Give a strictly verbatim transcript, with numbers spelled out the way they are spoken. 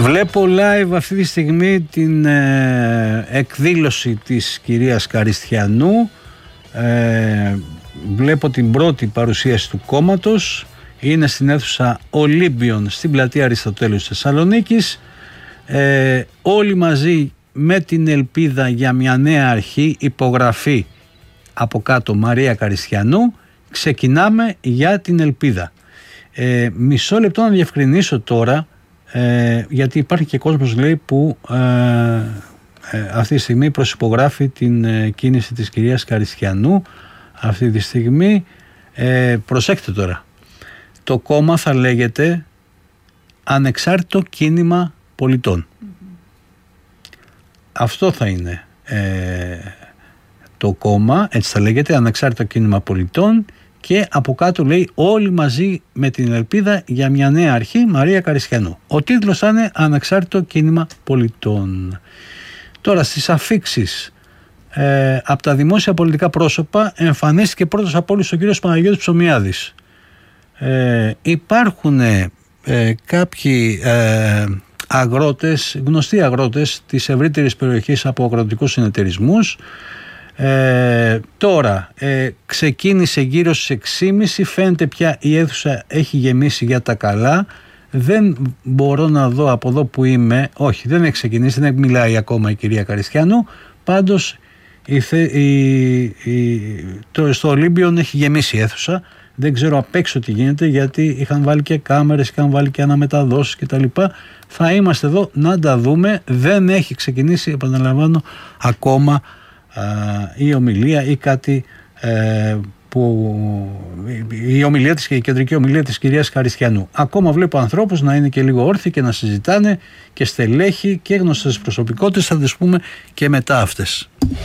Βλέπω live αυτή τη στιγμή την ε, εκδήλωση της κυρίας Καριστιανού. Ε, βλέπω την πρώτη παρουσίαση του κόμματος. Είναι στην αίθουσα Ολύμπιον στην πλατεία Αριστοτέλους της Θεσσαλονίκης. Ε, όλοι μαζί με την ελπίδα για μια νέα αρχή, υπογραφή από κάτω Μαρία Καριστιανού. Ξεκινάμε για την ελπίδα. Ε, μισό λεπτό να διευκρινίσω τώρα, ε, γιατί υπάρχει και κόσμος, λέει, που ε, ε, αυτή τη στιγμή προσυπογράφει την ε, κίνηση της κυρίας Καριστιανού. Αυτή τη στιγμή ε, προσέξτε τώρα, το κόμμα θα λέγεται Ανεξάρτητο Κίνημα Πολιτών. Mm-hmm. Αυτό θα είναι ε, το κόμμα, έτσι θα λέγεται, Ανεξάρτητο Κίνημα Πολιτών, και από κάτω λέει όλοι μαζί με την ελπίδα για μια νέα αρχή, Μαρία Καριστιανού. Ο τίτλος θα είναι Ανεξάρτητο Κίνημα Πολιτών. Τώρα στις αφίξεις ε, από τα δημόσια πολιτικά πρόσωπα εμφανίστηκε πρώτος από όλους ο κύριος Παναγιώτης Ψωμιάδης. Ε, υπάρχουν ε, κάποιοι ε, αγρότες, γνωστοί αγρότες της ευρύτερης περιοχής από αγροτικούς συνεταιρισμούς. Ε, τώρα ε, ξεκίνησε γύρω στις έξι και μισή, φαίνεται πια η αίθουσα έχει γεμίσει για τα καλά. Δεν μπορώ να δω από εδώ που είμαι, όχι, δεν έχει ξεκινήσει, δεν μιλάει ακόμα η κυρία Καριστιανού. Πάντως η, η, η, το, στο Ολύμπιον έχει γεμίσει η αίθουσα. Δεν ξέρω απ' έξω τι γίνεται, γιατί είχαν βάλει και κάμερες, είχαν βάλει και αναμεταδόσεις κτλ. Θα είμαστε εδώ να τα δούμε. Δεν έχει ξεκινήσει, επαναλαμβάνω, ακόμα η ομιλία ή κάτι ε, που η ομιλία της, η κεντρική ομιλία της κυρίας Καριστιανού. Ακόμα βλέπω ανθρώπους να είναι και λίγο όρθιοι και να συζητάνε, και στελέχη και γνωστές προσωπικότητες, θα τις πούμε και μετά αυτές.